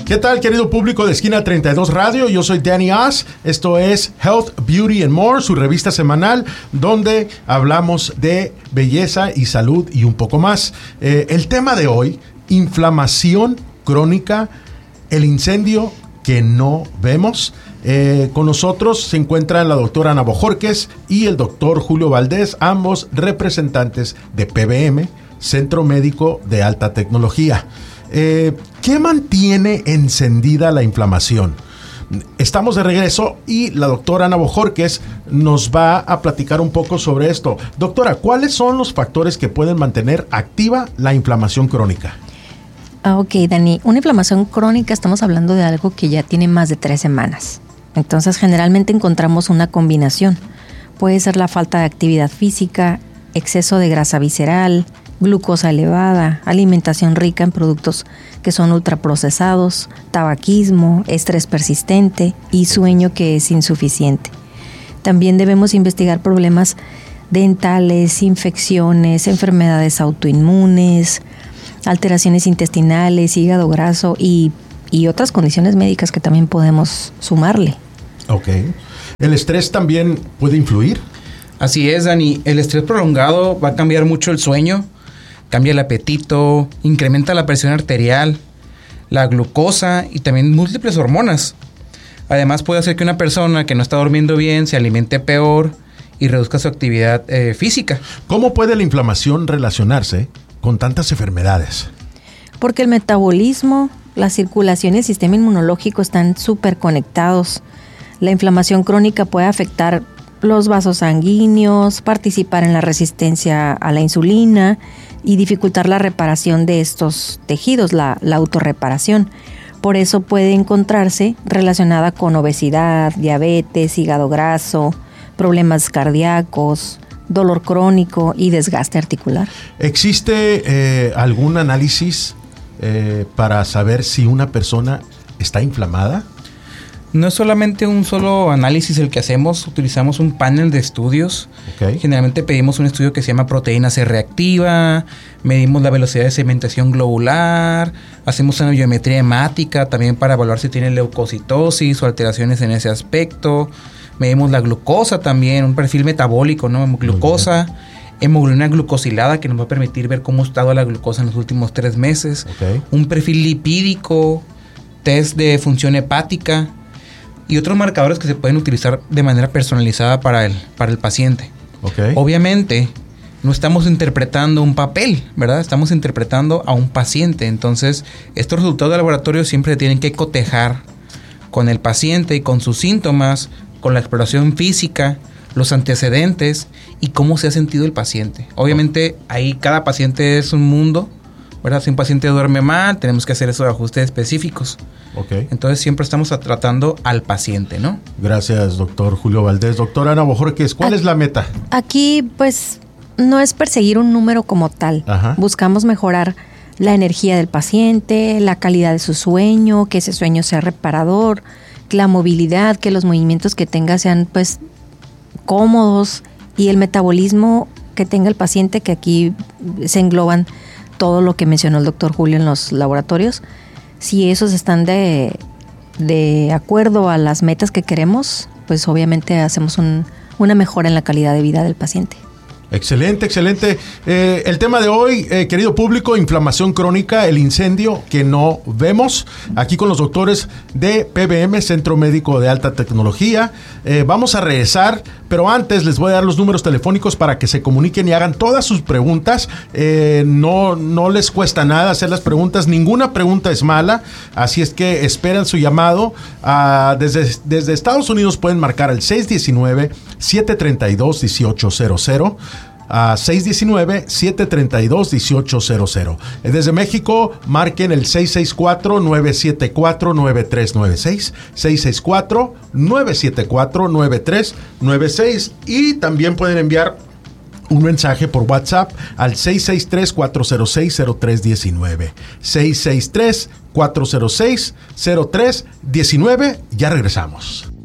¿Qué tal, querido público de Esquina 32 Radio? Yo soy Danny Oz. Esto es Health, Beauty and More, su revista semanal, donde hablamos de belleza y salud y un poco más. El tema de hoy, inflamación crónica, el incendio que no vemos. Con nosotros se encuentran la doctora Ana Bojorquez y el doctor Julio Valdés, ambos representantes de PBM, Centro Médico de Alta Tecnología. ¿Qué mantiene encendida la inflamación? Estamos de regreso y la doctora Ana Bojorquez nos va a platicar un poco sobre esto. Doctora, ¿cuáles son los factores que pueden mantener activa la inflamación crónica? Ok, Dani, una inflamación crónica estamos hablando de algo que ya tiene más de 3 semanas. Entonces, generalmente encontramos una combinación. Puede ser la falta de actividad física, exceso de grasa visceral, glucosa elevada, alimentación rica en productos que son ultraprocesados, tabaquismo, estrés persistente y sueño que es insuficiente. También debemos investigar problemas dentales, infecciones, enfermedades autoinmunes, alteraciones intestinales, hígado graso y otras condiciones médicas que también podemos sumarle. Ok. ¿El estrés también puede influir? Así es, Dani. El estrés prolongado va a cambiar mucho el sueño, cambia el apetito, incrementa la presión arterial, la glucosa y también múltiples hormonas. Además, puede hacer que una persona que no está durmiendo bien se alimente peor y reduzca su actividad física. ¿Cómo puede la inflamación relacionarse con tantas enfermedades? Porque el metabolismo, la circulación y el sistema inmunológico están súper conectados. La inflamación crónica puede afectar los vasos sanguíneos, participar en la resistencia a la insulina y dificultar la reparación de estos tejidos, la autorreparación. Por eso puede encontrarse relacionada con obesidad, diabetes, hígado graso, problemas cardíacos, dolor crónico y desgaste articular. ¿Existe algún análisis para saber si una persona está inflamada? No es solamente un solo análisis el que hacemos, utilizamos un panel de estudios. Okay. Generalmente pedimos un estudio que se llama proteína C reactiva, medimos la velocidad de segmentación globular, hacemos una biometría hemática también para evaluar si tiene leucocitosis o alteraciones en ese aspecto. Medimos la glucosa también, un perfil metabólico, ¿no? Glucosa, hemoglobina glucosilada que nos va a permitir ver cómo ha estado la glucosa en los últimos 3 meses. Okay. Un perfil lipídico, test de función hepática y otros marcadores que se pueden utilizar de manera personalizada para el paciente. Okay. Obviamente, no estamos interpretando un papel, ¿verdad? Estamos interpretando a un paciente. Entonces, estos resultados de laboratorio siempre se tienen que cotejar con el paciente y con sus síntomas, con la exploración física, los antecedentes y cómo se ha sentido el paciente. Obviamente, ahí cada paciente es un mundo, ¿verdad? Si un paciente duerme mal, tenemos que hacer esos ajustes específicos. Okay. Entonces, siempre estamos tratando al paciente, ¿no? Gracias, doctor Julio Valdés. Doctora Ana Bojorquez, ¿cuál es la meta? Aquí, pues, no es perseguir un número como tal. Ajá. Buscamos mejorar la energía del paciente, la calidad de su sueño, que ese sueño sea reparador, la movilidad, que los movimientos que tenga sean, pues, cómodos y el metabolismo que tenga el paciente, que aquí se engloban todo lo que mencionó el doctor Julio en los laboratorios. Si esos están de acuerdo a las metas que queremos, pues obviamente hacemos una mejora en la calidad de vida del paciente. Excelente, excelente. El tema de hoy, querido público, inflamación crónica, el incendio que no vemos. Aquí con los doctores de PBM, Centro Médico de Alta Tecnología. Vamos a regresar, pero antes les voy a dar los números telefónicos para que se comuniquen y hagan todas sus preguntas. No les cuesta nada hacer las preguntas. Ninguna pregunta es mala, así es que esperan su llamado. Desde Estados Unidos pueden marcar al 619-732-1800. A 619-732-1800. Desde México, marquen el 664-974-9396. 664-974-9396. Y también pueden enviar un mensaje por WhatsApp al 663-406-0319. 663-406-0319. Ya regresamos.